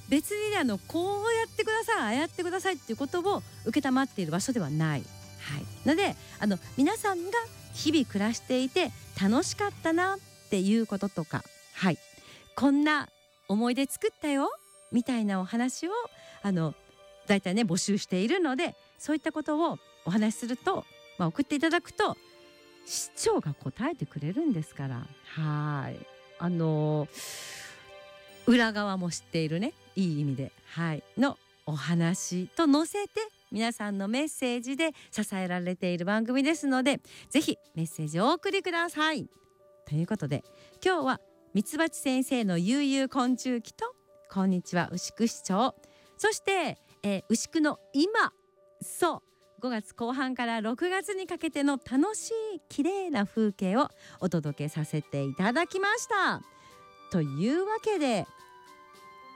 別にねこうやってくださいああやってくださいっていうことを承っている場所ではない。はい、ので皆さんが日々暮らしていて楽しかったなっていうこととか、はい、こんな思い出作ったよみたいなお話をだいたいね募集しているので、そういったことをお話しすると、送っていただくと市長が答えてくれるんですから。はい、裏側も知っているね、いい意味で、はい、のお話と載せて皆さんのメッセージで支えられている番組ですので、ぜひメッセージをお送りください。ということで今日はミツバチ先生の悠々昆虫記とこんにちは牛久市長、そして、牛久の今、そう5月後半から6月にかけての楽しい綺麗な風景をお届けさせていただきました。というわけで